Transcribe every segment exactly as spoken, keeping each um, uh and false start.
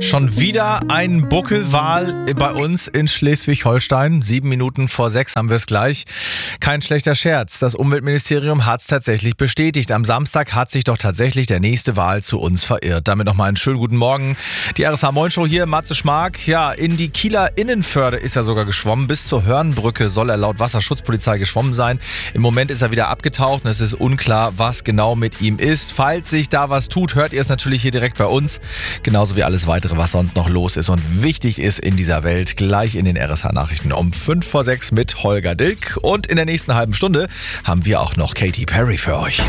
Schon wieder ein Buckelwal bei uns in Schleswig-Holstein. Sieben Minuten vor sechs haben wir es gleich. Kein schlechter Scherz. Das Umweltministerium hat es tatsächlich bestätigt. Am Samstag hat sich doch tatsächlich der nächste Wal zu uns verirrt. Damit nochmal einen schönen guten Morgen. Die R S H Moin Show hier, Matze Schmark. Ja, in die Kieler Innenförde ist er sogar geschwommen. Bis zur Hörnbrücke soll er laut Wasserschutzpolizei geschwommen sein. Im Moment ist er wieder abgetaucht und es ist unklar, was genau mit ihm ist. Falls sich da was tut, hört ihr es natürlich hier direkt bei uns. Genauso wie alles weitere, was sonst noch los ist und wichtig ist in dieser Welt, gleich in den R S H-Nachrichten um fünf vor sechs mit Holger Dilk. Und in der nächsten halben Stunde haben wir auch noch Katy Perry für euch.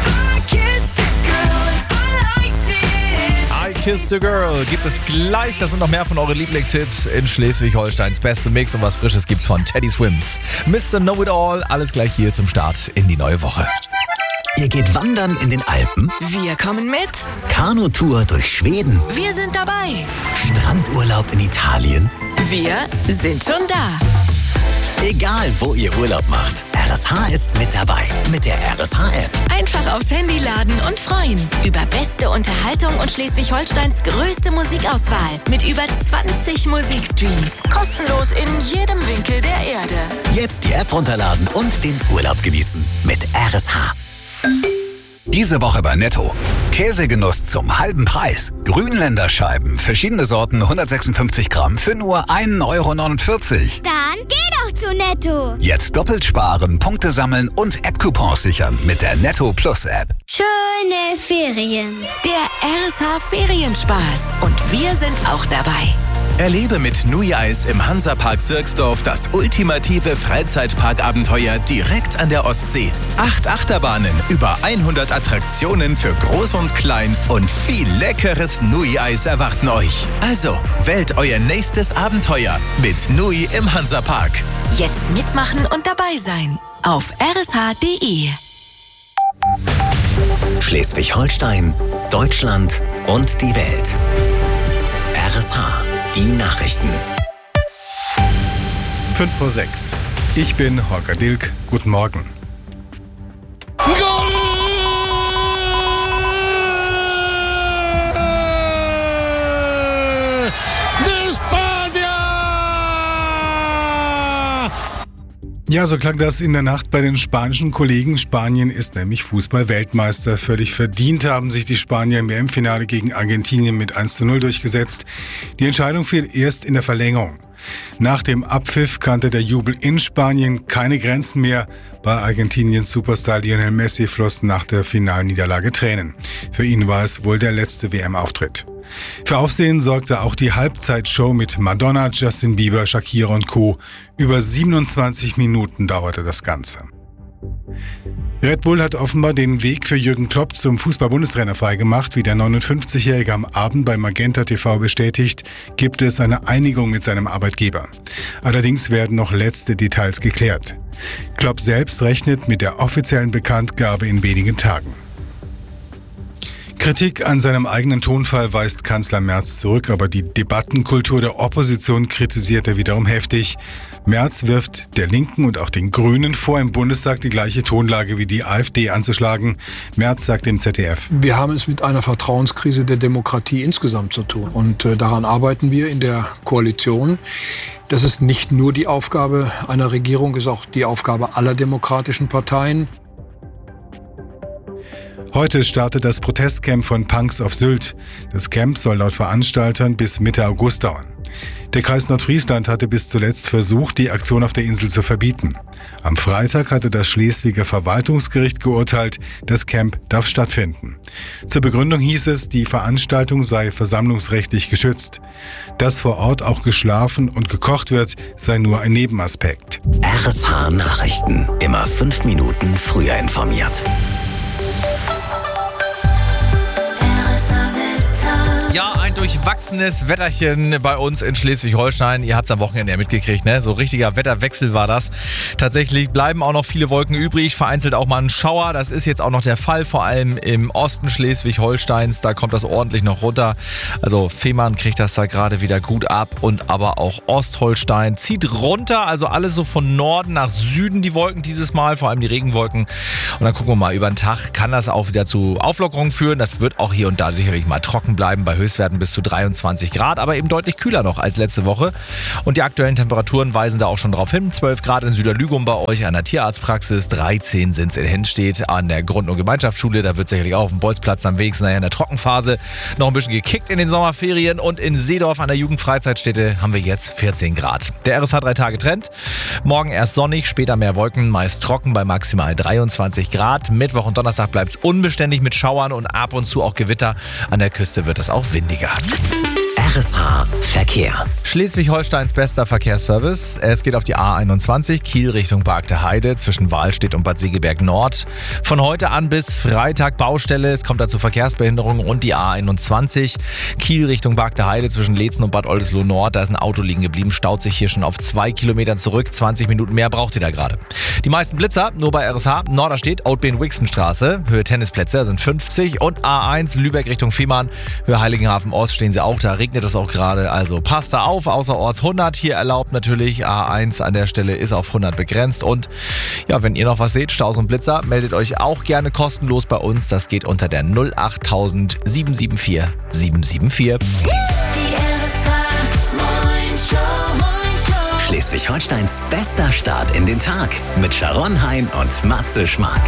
I Kissed the Girl gibt es gleich. Das sind noch mehr von euren Lieblingshits in Schleswig-Holsteins beste Mix. Und was Frisches gibt's von Teddy Swims. Mister Know-It-All, alles gleich hier zum Start in die neue Woche. Ihr geht wandern in den Alpen? Wir kommen mit. Kanutour durch Schweden? Wir sind dabei. Strandurlaub in Italien? Wir sind schon da. Egal, wo ihr Urlaub macht, R S H ist mit dabei. Mit der R S H-App. Einfach aufs Handy laden und freuen. Über beste Unterhaltung und Schleswig-Holsteins größte Musikauswahl. Mit über zwanzig Musikstreams. Kostenlos in jedem Winkel der Erde. Jetzt die App runterladen und den Urlaub genießen. Mit R S H. Diese Woche bei Netto. Käsegenuss zum halben Preis. Grünländerscheiben, verschiedene Sorten, hundertsechsundfünfzig Gramm für nur ein Euro neunundvierzig. Dann geh doch zu Netto. Jetzt doppelt sparen, Punkte sammeln und App-Coupons sichern mit der Netto Plus App. Schöne Ferien. Der R S H Ferienspaß. Und wir sind auch dabei. Erlebe mit Nui-Eis im Hansapark Sirksdorf das ultimative Freizeitparkabenteuer direkt an der Ostsee. Acht Achterbahnen, über hundert Attraktionen für Groß und Klein und viel leckeres Nui-Eis erwarten euch. Also, wählt euer nächstes Abenteuer mit Nui im Hansapark. Jetzt mitmachen und dabei sein. Auf r s h punkt d e. Schleswig-Holstein, Deutschland und die Welt. R S H. Die Nachrichten. fünf vor sechs. Ich bin Holger Dilk. Guten Morgen. Goal! De Spagna! Ja, so klang das in der Nacht bei den spanischen Kollegen. Spanien ist nämlich Fußball-Weltmeister. Völlig verdient haben sich die Spanier im W M-Finale gegen Argentinien mit eins zu null durchgesetzt. Die Entscheidung fiel erst in der Verlängerung. Nach dem Abpfiff kannte der Jubel in Spanien keine Grenzen mehr. Bei Argentiniens Superstar Lionel Messi flossen nach der Finalniederlage Tränen. Für ihn war es wohl der letzte W M-Auftritt. Für Aufsehen sorgte auch die Halbzeitshow mit Madonna, Justin Bieber, Shakira und Co. Über siebenundzwanzig Minuten dauerte das Ganze. Red Bull hat offenbar den Weg für Jürgen Klopp zum Fußball-Bundestrainer freigemacht. Wie der neunundfünfzigjährige am Abend bei Magenta T V bestätigt, gibt es eine Einigung mit seinem Arbeitgeber. Allerdings werden noch letzte Details geklärt. Klopp selbst rechnet mit der offiziellen Bekanntgabe in wenigen Tagen. Kritik an seinem eigenen Tonfall weist Kanzler Merz zurück, aber die Debattenkultur der Opposition kritisiert er wiederum heftig. Merz wirft der Linken und auch den Grünen vor, im Bundestag die gleiche Tonlage wie die AfD anzuschlagen. Merz sagt im Z D F: Wir haben es mit einer Vertrauenskrise der Demokratie insgesamt zu tun. Und äh, daran arbeiten wir in der Koalition. Das ist nicht nur die Aufgabe einer Regierung, ist auch die Aufgabe aller demokratischen Parteien. Heute startet das Protestcamp von Punks auf Sylt. Das Camp soll laut Veranstaltern bis Mitte August dauern. Der Kreis Nordfriesland hatte bis zuletzt versucht, die Aktion auf der Insel zu verbieten. Am Freitag hatte das Schleswiger Verwaltungsgericht geurteilt, das Camp darf stattfinden. Zur Begründung hieß es, die Veranstaltung sei versammlungsrechtlich geschützt. Dass vor Ort auch geschlafen und gekocht wird, sei nur ein Nebenaspekt. R S H Nachrichten. Immer fünf Minuten früher informiert. Ja, ein durchwachsenes Wetterchen bei uns in Schleswig-Holstein. Ihr habt es am Wochenende ja mitgekriegt, ne? So richtiger Wetterwechsel war das. Tatsächlich bleiben auch noch viele Wolken übrig, vereinzelt auch mal ein Schauer. Das ist jetzt auch noch der Fall, vor allem im Osten Schleswig-Holsteins. Da kommt das ordentlich noch runter. Also Fehmarn kriegt das da gerade wieder gut ab und aber auch Ostholstein zieht runter. Also alles so von Norden nach Süden die Wolken dieses Mal, vor allem die Regenwolken. Und dann gucken wir mal, über den Tag kann das auch wieder zu Auflockerungen führen. Das wird auch hier und da sicherlich mal trocken bleiben bei Höchstwerten bis zu dreiundzwanzig Grad, aber eben deutlich kühler noch als letzte Woche. Und die aktuellen Temperaturen weisen da auch schon drauf hin. zwölf Grad in Süderlügum bei euch an der Tierarztpraxis, dreizehn sind es in Hennstedt an der Grund- und Gemeinschaftsschule. Da wird sicherlich auch auf dem Bolzplatz am wenigsten nachher in der Trockenphase noch ein bisschen gekickt in den Sommerferien. Und in Seedorf an der Jugendfreizeitstätte haben wir jetzt vierzehn Grad. Der R S H drei Tage Trend. Morgen erst sonnig, später mehr Wolken, meist trocken bei maximal dreiundzwanzig Grad. Mittwoch und Donnerstag bleibt es unbeständig mit Schauern und ab und zu auch Gewitter. An der Küste wird es auch windiger. R S H Verkehr. Schleswig-Holsteins bester Verkehrsservice. Es geht auf die A einundzwanzig, Kiel Richtung Bargte Heide, zwischen Wahlstedt und Bad Segeberg Nord. Von heute an bis Freitag Baustelle. Es kommt dazu Verkehrsbehinderungen und die A einundzwanzig, Kiel Richtung Bargte Heide, zwischen Leetzen und Bad Oldesloe Nord. Da ist ein Auto liegen geblieben, staut sich hier schon auf zwei Kilometern zurück. zwanzig Minuten mehr braucht ihr da gerade. Die meisten Blitzer nur bei R S H. Norderstedt, Outbean-Wixenstraße, Höhe Tennisplätze sind fünfzig und A eins Lübeck Richtung Fehmarn, Höhe Heiligenhafen Ost stehen sie auch. Da regnet es auch gerade, also passt da auf, außerorts hundert hier erlaubt natürlich, A eins an der Stelle ist auf hundert begrenzt und ja, wenn ihr noch was seht, Staus und Blitzer, meldet euch auch gerne kostenlos bei uns, das geht unter der null achttausend sieben sieben vier sieben sieben vier. Schleswig-Holsteins bester Start in den Tag mit Sharon Hein und Matze Schmark.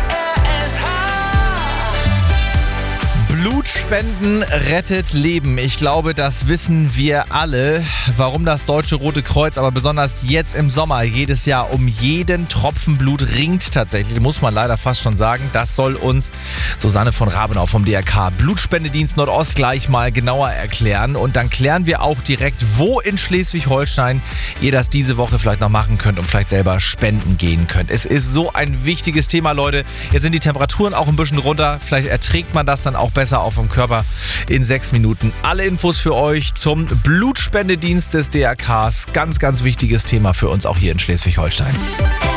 Blutspenden rettet Leben. Ich glaube, das wissen wir alle, warum das Deutsche Rote Kreuz aber besonders jetzt im Sommer jedes Jahr um jeden Tropfen Blut ringt tatsächlich, muss man leider fast schon sagen. Das soll uns Susanne von Rabenau vom D R K Blutspendedienst Nordost gleich mal genauer erklären. Und dann klären wir auch direkt, wo in Schleswig-Holstein ihr das diese Woche vielleicht noch machen könnt und vielleicht selber spenden gehen könnt. Es ist so ein wichtiges Thema, Leute. Jetzt sind die Temperaturen auch ein bisschen runter. Vielleicht erträgt man das dann auch besser auf dem Körper in sechs Minuten. Alle Infos für euch zum Blutspendedienst des D R Ks. Ganz, ganz wichtiges Thema für uns auch hier in Schleswig-Holstein.